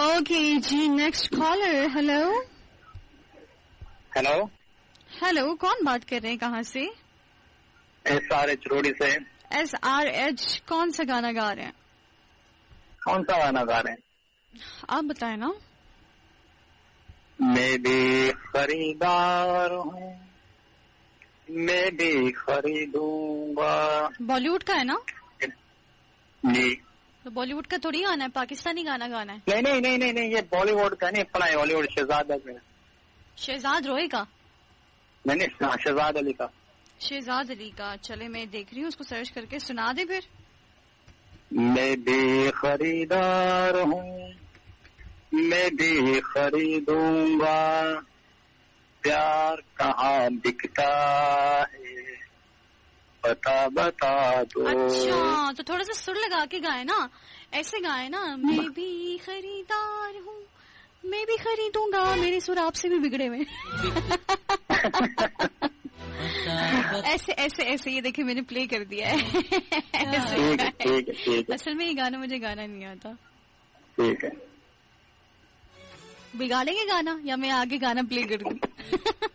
Okay जी, next collar. Hello hello hello, कौन बात कर रहे हैं, कहाँ से? SRH रोडी से। SRH, कौन सा गाना गा रहे हैं? कौन सा गाना गा रहे हैं? आप बताएं ना। मैं भी खरीदार हूँ, मैं भी खरीदूंगा। बॉलीवुड का है ना? जी। तो बॉलीवुड का थोड़ी गाना है, पाकिस्तानी गाना गाना है। नहीं नहीं नहीं नहीं नहीं, ये बॉलीवुड का नहीं, अपना है हॉलीवुड। शहजाद का। शहजाद रोए का? नहीं नहीं, शहजाद अली का। शहजाद अली का। चले मैं देख रही हूँ, उसको सर्च करके सुना दे फिर। मैं भी खरीदार हूँ, मैं भी खरीदूंगा। प्यार कहाँ बिकता है, बता बता दो। अच्छा, तो थोड़ा सा सुर लगा के गाए ना, ऐसे गाए ना। मैं भी खरीदार हूँ, मैं भी खरीदूंगा। मेरे सुर आपसे भी बिगड़े हुए। ऐसे ऐसे ऐसे, ये देखिए मैंने प्ले कर दिया है। ठीक है। असल में ये गाना मुझे गाना नहीं आता। ठीक है, बिगाड़ेंगे गाना या मैं आगे गाना प्ले कर दूं?